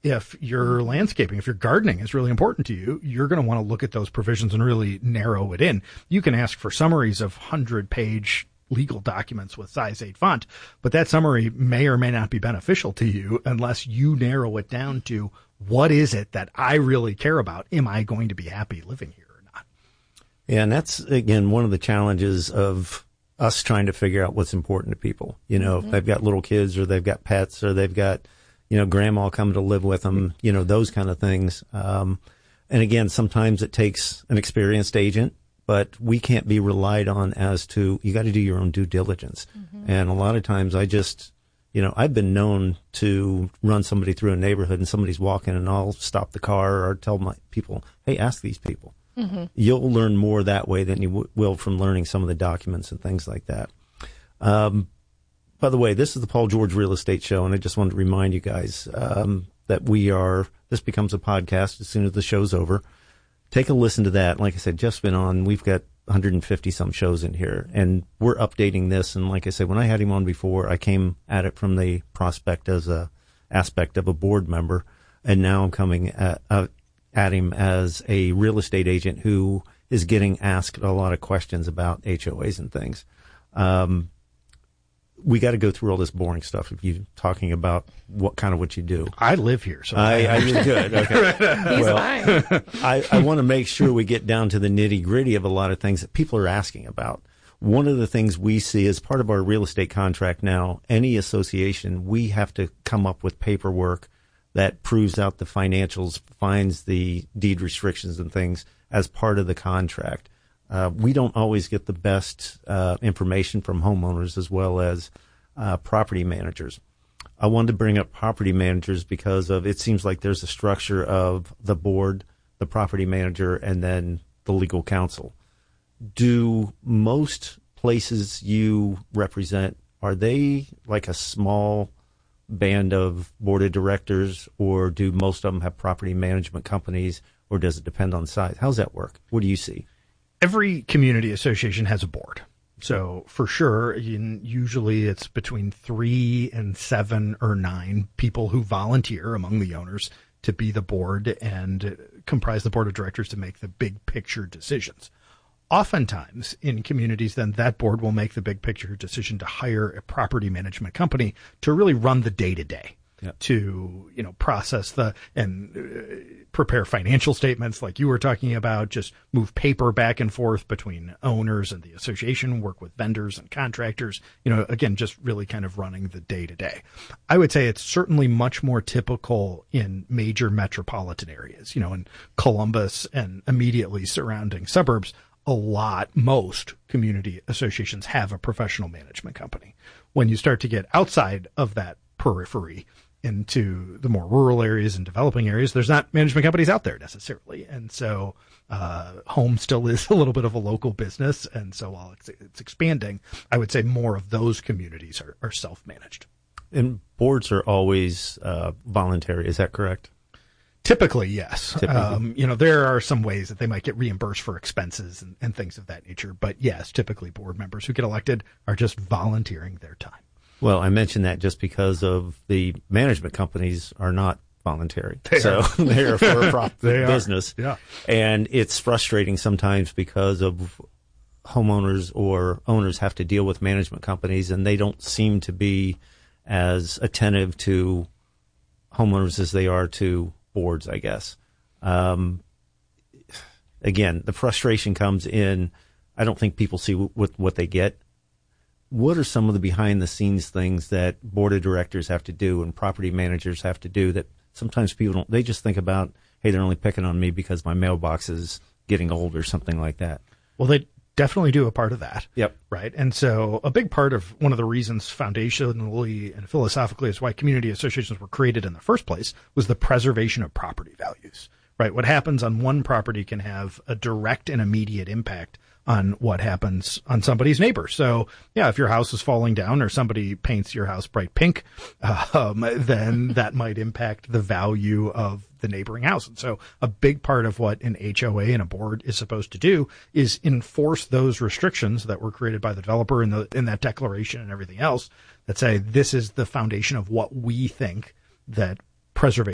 if your landscaping, if your gardening is really important to you, you're going to want to look at those provisions and really narrow it in. You can ask for summaries of 100-page legal documents with size 8 font, but that summary may or may not be beneficial to you unless you narrow it down to what is it that I really care about? Am I going to be happy living here or not? Yeah, and that's, again, one of the challenges of us trying to figure out what's important to people. You know, if they've got little kids or they've got pets or they've got, you know, grandma coming to live with them, you know, those kind of things. And again, sometimes it takes an experienced agent, but we can't be relied on as to, you got to do your own due diligence. And a lot of times I've been known to run somebody through a neighborhood and somebody's walking and I'll stop the car or tell my people, hey, ask these people. You'll learn more that way than you will from learning some of the documents and things like that. By the way, this is the Paul George Real Estate Show, and I just wanted to remind you guys that this becomes a podcast as soon as the show's over. Take a listen to that. Like I said, Jeff's been on. We've got 150-some shows in here, and we're updating this. And like I said, when I had him on before, I came at it from the prospect as a aspect of a board member, and now I'm coming at him as a real estate agent who is getting asked a lot of questions about HOAs and things. We got to go through all this boring stuff if you're talking about what you do. I live here, so I good. Okay. He's fine. I want to make sure we get down to the nitty gritty of a lot of things that people are asking about. One of the things we see as part of our real estate contract now, any association, we have to come up with paperwork that proves out the financials, finds the deed restrictions and things as part of the contract. We don't always get the best information from homeowners as well as property managers. I wanted to bring up property managers because it seems like there's a structure of the board, the property manager, and then the legal counsel. Do most places you represent, are they like a small band of board of directors, or do most of them have property management companies, or does it depend on size? How's that work? What do you see? Every community association has a board. So for sure, usually it's between 3 and 7 or 9 people who volunteer among the owners to be the board and comprise the board of directors to make the big picture decisions. Oftentimes in communities, then that board will make the big picture decision to hire a property management company to really run the day to day. To, process and prepare financial statements like you were talking about, just move paper back and forth between owners and the association, work with vendors and contractors, again, just really kind of running the day to day. I would say it's certainly much more typical in major metropolitan areas, in Columbus and immediately surrounding suburbs. Most community associations have a professional management company. When you start to get outside of that periphery, into the more rural areas and developing areas, there's not management companies out there necessarily. And so home still is a little bit of a local business. And so while it's expanding, I would say more of those communities are self-managed. And boards are always voluntary. Is that correct? Typically, yes. There are some ways that they might get reimbursed for expenses and things of that nature. But yes, typically board members who get elected are just volunteering their time. Well, I mentioned that just because of the management companies are not voluntary. They're for a profit business. Yeah. And it's frustrating sometimes because of homeowners or owners have to deal with management companies and they don't seem to be as attentive to homeowners as they are to boards, I guess. Again, the frustration comes in, I don't think people see what they get. What are some of the behind-the-scenes things that board of directors have to do and property managers have to do that sometimes people don't? They just think about, hey, they're only picking on me because my mailbox is getting old or something like that. Well, they definitely do a part of that. Yep. Right. And so a big part of one of the reasons foundationally and philosophically is why community associations were created in the first place was the preservation of property values. Right. What happens on one property can have a direct and immediate impact on what happens on somebody's neighbor. So, yeah, if your house is falling down or somebody paints your house bright pink, then that might impact the value of the neighboring house. And so a big part of what an HOA and a board is supposed to do is enforce those restrictions that were created by the developer in that declaration and everything else that say this is the foundation of what we think that preservation